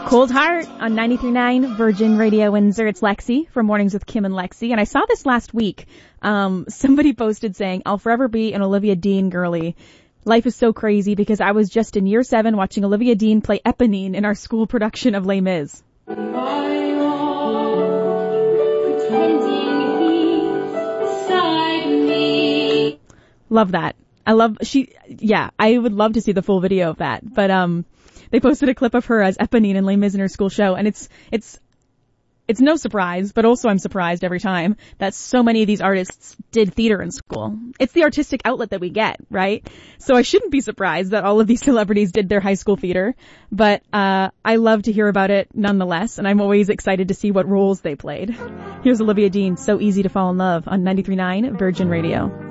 Cold Heart on 93.9 Virgin Radio Windsor. It's Lexi from Mornings with Kim and Lexi. And I saw this last week. Somebody posted saying, I'll forever be an Olivia Dean girly. Life is so crazy because I was just in year 7 watching Olivia Dean play Eponine in our school production of Les Mis. Love that. I would love to see the full video of that. But, they posted a clip of her as Eponine in Les Mis in her school show, and it's no surprise, but also I'm surprised every time that so many of these artists did theater in school. It's the artistic outlet that we get, right? So I shouldn't be surprised that all of these celebrities did their high school theater, but I love to hear about it nonetheless, and I'm always excited to see what roles they played. Here's Olivia Dean, So Easy to Fall in Love on 93.9 Virgin Radio.